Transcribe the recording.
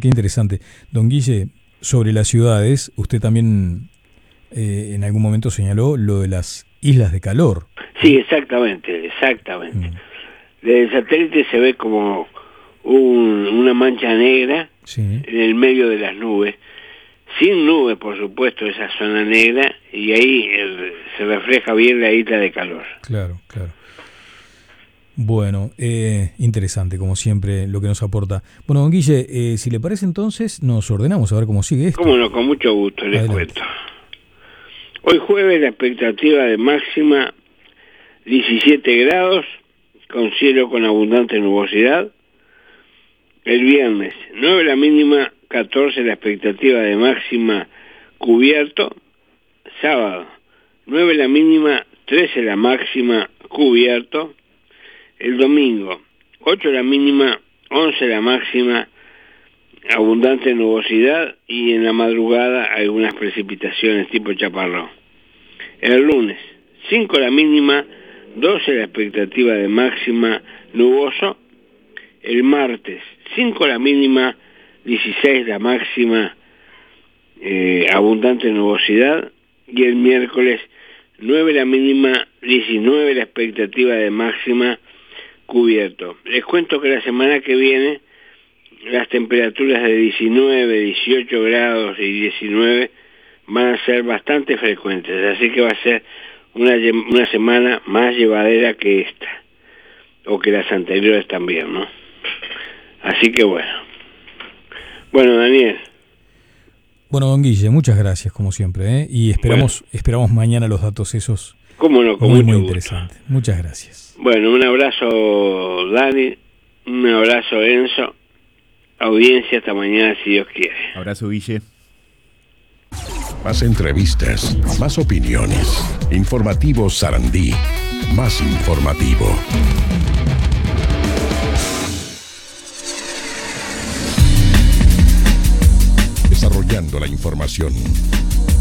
qué interesante. Don Guille, sobre las ciudades, usted también en algún momento señaló lo de las islas de calor. Sí, exactamente. Desde el satélite se ve como una mancha negra en el medio de las nubes, sin nubes, por supuesto, esa zona negra, y ahí se refleja bien la isla de calor. Claro. Bueno, interesante, como siempre, lo que nos aporta. Bueno, don Guille, si le parece entonces, nos ordenamos a ver cómo sigue esto. Cómo no, con mucho gusto, les cuento. Hoy jueves la expectativa de máxima 17 grados, con cielo con abundante nubosidad. El viernes 9 la mínima, 14 la expectativa de máxima, cubierto. Sábado 9 la mínima, 13 la máxima, cubierto. El domingo 8 la mínima, 11 la máxima, abundante nubosidad, y en la madrugada algunas precipitaciones tipo chaparrón. El lunes 5 la mínima, 12 la expectativa de máxima, nuboso. El martes 5 la mínima, 16 la máxima, abundante nubosidad. Y el miércoles 9 la mínima, 19 la expectativa de máxima, cubierto. Les cuento que la semana que viene las temperaturas de 19, 18 grados y 19 van a ser bastante frecuentes, así que va a ser una semana más llevadera que esta, o que las anteriores también, ¿no? Así que bueno, Daniel. Bueno, don Guille, muchas gracias como siempre, ¿eh? Y esperamos mañana los datos esos. Cómo no, con muy mucho interesante. Muchas gracias. Bueno, un abrazo, Dani, un abrazo, Enzo, audiencia, hasta mañana si Dios quiere. Abrazo, Guille. Más entrevistas, más opiniones. Informativo Sarandí, más informativo. Desarrollando la información.